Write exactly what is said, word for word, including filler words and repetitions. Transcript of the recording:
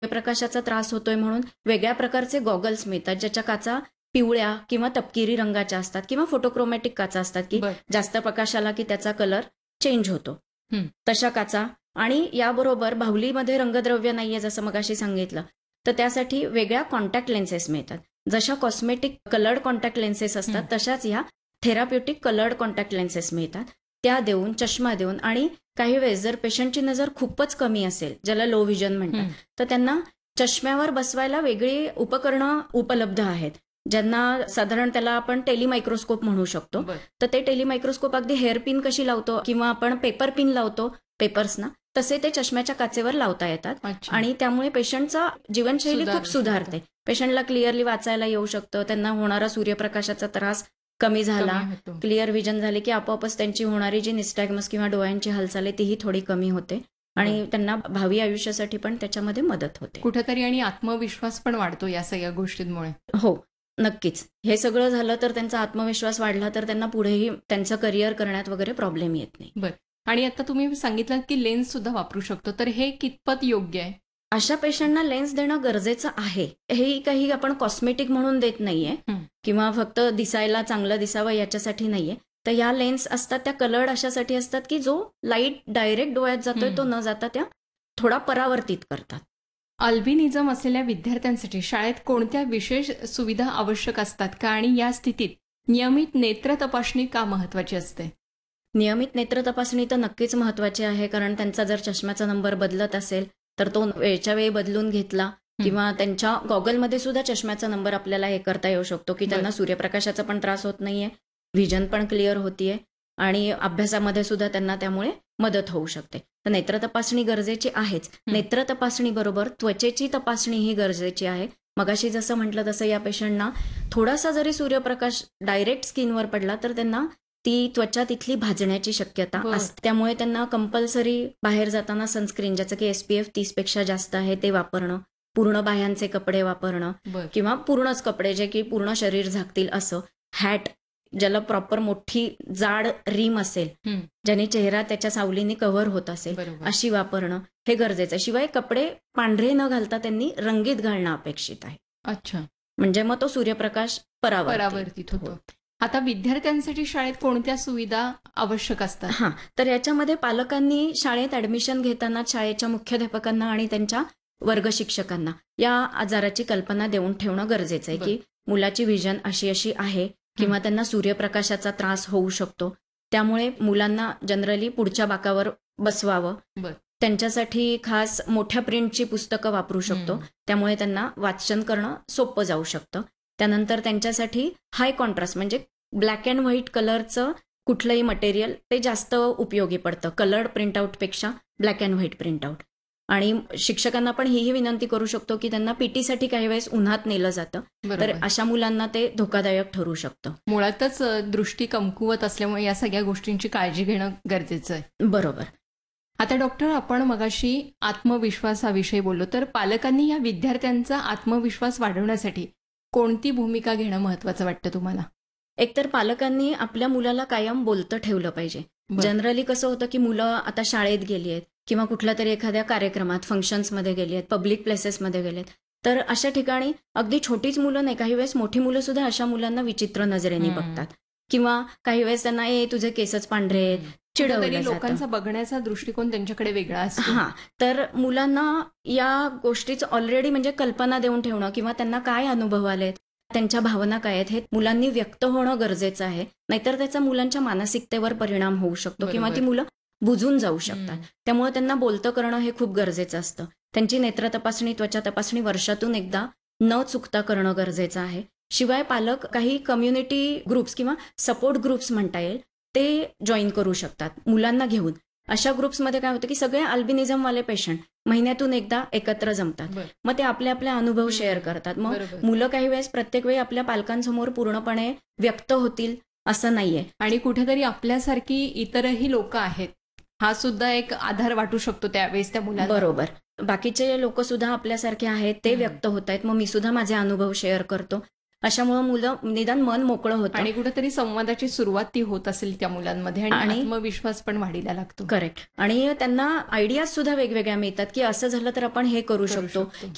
प्रकाशाचा त्रास होतोय म्हणून वेगळ्या प्रकारचे गॉगल्स मिळतात, ज्याच्या काचा पिवळ्या किंवा तपकिरी रंगाच्या असतात किंवा फोटोक्रोमॅटिक काचा असतात की बर. जास्त प्रकाश आला की त्याचा कलर चेंज होतो. हं. तशा काचा. आणि याबरोबर बाहुलीमध्ये रंगद्रव्य नाहीये जसं मगाशी सांगितलं, तर त्यासाठी वेगळ्या कॉन्टॅक्ट लेन्सेस मिळतात. जशा कॉस्मेटिक कलर्ड कॉन्टॅक्ट लेन्सेस असतात हं. तशाच ह्या थेराप्युटिक कलर्ड कॉन्टॅक्ट लेन्सेस मिळतात. त्या देऊन, चष्मा देऊन, आणि काही वेळेस जर पेशंटची नजर खूपच कमी असेल, ज्याला लो व्हिजन म्हणतात, हं. तर त्यांना चष्म्यावर बसवायला वेगळी उपकरणं उपलब्ध आहेत, ज्यांना साधारण त्याला आपण टेलिमायक्रोस्कोप म्हणू शकतो. बर. तर ते टेलिमायक्रोस्कोप अगदी हेअर पिन कशी लावतो किंवा आपण पेपर पिन लावतो पेपर्सना, तसे ते चष्म्याच्या काचेवर लावता येतात. अच्छा. आणि त्यामुळे पेशंटचा जीवनशैली सुधारू खूप सुधारते. पेशंटला क्लिअरली वाचायला येऊ शकतं, त्यांना होणारा सूर्यप्रकाशाचा त्रास कमी झाला, कमी होतो. क्लिअर व्हिजन झाले की आपोआपच त्यांची होणारी जी निस्टॅग्मस किंवा डोळ्यांची हालचाल आहे तीही थोडी कमी होते आणि त्यांना भावी आयुष्यासाठी पण त्याच्यामध्ये मदत होते. कुठेतरी आणि आत्मविश्वास पण वाढतो या सगळ्या गोष्टींमुळे. हो, नक्कीच. हे सगळं झालं तर त्यांचा आत्मविश्वास वाढला तर त्यांना पुढेही त्यांचं करिअर करण्यात वगैरे प्रॉब्लेम येत नाही. बर. आणि आता तुम्ही सांगितलं की लेन्स सुद्धा वापरू शकतो, तर हे कितपत योग्य आहे? अशा पेशंटना लेन्स देणं गरजेचं आहे. हे काही आपण कॉस्मेटिक म्हणून देत नाहीये हं. किंवा फक्त दिसायला चांगलं दिसावं याच्यासाठी नाहीये. तर या लेन्स असतात त्या कलर्ड अशासाठी असतात की जो लाईट डायरेक्ट डोळ्यात जातोय हं. तो न जाता त्या थोडा परावर्तित करतात. अल्बिनिझम असलेल्या विद्यार्थ्यांसाठी शाळेत कोणत्या विशेष सुविधा आवश्यक असतात का, आणि या स्थितीत नियमित नेत्र तपासणी का महत्वाची असते? नियमित नेत्र तपासणी तर नक्कीच महत्वाची आहे, कारण त्यांचा जर चष्म्याचा नंबर बदलत असेल तर तो वेळच्या वेळी बदलून घेतला किंवा त्यांच्या गॉगलमध्ये सुद्धा चष्म्याचा नंबर आपल्याला हे करता येऊ शकतो की त्यांना सूर्यप्रकाशाचा पण त्रास होत नाहीये, व्हिजन पण क्लिअर होतीये आणि अभ्यासामध्ये सुद्धा त्यांना त्यामुळे मदत होऊ शकते. तर नेत्र तपासणी गरजेची आहेच. नेत्र तपासणी बरोबर त्वचेची तपासणी ही गरजेची आहे. मगाशी जसं म्हटलं तसं या पेशंटना थोडासा जरी सूर्यप्रकाश डायरेक्ट स्किनवर पडला तर त्यांना ती त्वचा तिथली भाजण्याची शक्यता बर. असते. त्यामुळे त्यांना कंपल्सरी बाहेर जाताना सनस्क्रीन, ज्याचं की एसपीएफ तीस पेक्षा जास्त आहे, ते वापरणं, पूर्ण बाह्यांचे कपडे वापरणं बर. किंवा पूर्णच कपडे जे की पूर्ण शरीर झाकतील असं, हॅट ज्याला प्रॉपर मोठी जाड रिम असेल, हं. ज्याने चेहरा त्याच्या सावलीने कव्हर होत असेल, बरोबर. अशी वापरणं हे गरजेचं आहे. शिवाय कपडे पांढरे न घालता त्यांनी रंगीत घालणं अपेक्षित आहे. अच्छा. म्हणजे मग तो सूर्यप्रकाश परावर्तित परावर्तित होतो. आता विद्यार्थ्यांसाठी शाळेत कोणत्या सुविधा आवश्यक असतात? हां, तर याच्यामध्ये पालकांनी शाळेत ऍडमिशन घेताना शाळेच्या मुख्याध्यापकांना आणि त्यांच्या वर्ग शिक्षकांना या आजाराची कल्पना देऊन ठेवणं गरजेचं आहे बर. की मुलाची व्हिजन अशी अशी आहे किंवा त्यांना सूर्यप्रकाशाचा त्रास होऊ शकतो, त्यामुळे मुलांना जनरली पुढच्या बाकावर बसवावं. बर. त्यांच्यासाठी खास मोठ्या प्रिंटची पुस्तकं वापरू शकतो, हं. त्यामुळे त्यांना वाचन करणं सोपं जाऊ शकतं. त्यानंतर त्यांच्यासाठी हाय कॉन्ट्रास्ट म्हणजे ब्लॅक अँड व्हाईट कलरचं कुठलंही मटेरियल ते जास्त उपयोगी पडतं coloured प्रिंटआउटपेक्षा black and white printout. आणि शिक्षकांना पण हीही विनंती करू शकतो की त्यांना पीटीसाठी काही वेळेस उन्हात नेलं जातं, तर बरोबर. अशा मुलांना ते धोकादायक ठरू शकतं. मुळातच अ, दृष्टी कमकुवत असल्यामुळे या सगळ्या गोष्टींची काळजी घेणं गरजेचं आहे. बरोबर. आता डॉक्टर, आपण मगाशी आत्मविश्वासाविषयी बोललो, तर पालकांनी या विद्यार्थ्यांचा आत्मविश्वास वाढवण्यासाठी कोणती भूमिका घेणं महत्वाचं वाटतं तुम्हाला? एकतर पालकांनी आपल्या मुलाला कायम बोलतं ठेवलं पाहिजे. बर. जनरली कसं होतं की मुलं आता शाळेत गेली आहेत किंवा कुठल्या तरी एखाद्या कार्यक्रमात फंक्शन्समध्ये गेली आहेत, पब्लिक प्लेसेसमध्ये गेलेत, तर अशा ठिकाणी अगदी छोटीच मुलं नाही, काही वेळेस मोठी मुलं सुद्धा अशा मुलांना विचित्र नजरेने हम्म. बघतात किंवा काही वेळेस त्यांना ए तुझे केसच पांढरे आहेत, चिडवलं कुठेतरी जातं. लोकांचा बघण्याचा दृष्टिकोन त्यांच्याकडे वेगळा असतो. हां, तर मुलांना या गोष्टीचं ऑलरेडी म्हणजे कल्पना देऊन ठेवणं किंवा त्यांना काय अनुभव आलेत, त्यांच्या भावना काय आहेत, हे मुलांनी व्यक्त होणं गरजेचं आहे. नाहीतर त्याचा मुलांच्या मानसिकतेवर परिणाम होऊ शकतो किंवा बरोबर. ती मुलं बुजून जाऊ शकतात. हम्म. त्यामुळे त्यांना बोलतं करणं हे खूप गरजेचं असतं. त्यांची नेत्र तपासणी, त्वचा तपासणी वर्षातून एकदा न चुकता करणं गरजेचं आहे. शिवाय पालक काही कम्युनिटी ग्रुप्स किंवा सपोर्ट ग्रुप्स म्हणता येईल ते जॉईन करू शकतात मुलांना घेऊन. अशा ग्रुप्समध्ये काय होतं की सगळे अल्बिनिझमवाले पेशंट महिन्यातून एकदा एकत्र जमतात. बर. मग ते आपले आपले अनुभव हम्म. शेअर करतात. मग बरोबर. मुलं काही वेळेस प्रत्येक वेळी आपल्या पालकांसमोर पूर्णपणे व्यक्त होतील असं नाहीये. आणि कुठेतरी आपल्यासारखी इतरही लोक आहेत, हा सुद्धा एक आधार वाटू शकतो त्यावेळेस त्या मुलांना. बरोबर. बाकीचे लोक सुद्धा आपल्यासारखे आहेत, ते हम्म. व्यक्त होत आहेत, मग मी सुद्धा माझे अनुभव शेअर करतो. अशामुळे मुलं निदान मन मोकळं होतं. आणि कुठेतरी संवादाची सुरुवात ती होत असेल त्या मुलांमध्ये आणि आणि- आत्मविश्वास पण वाढीला लागतो. करेक्ट. आणि त्यांना आयडियाज सुद्धा वेगवेगळ्या मिळतात की असं झालं तर आपण हे करू करू शकतो शकतो.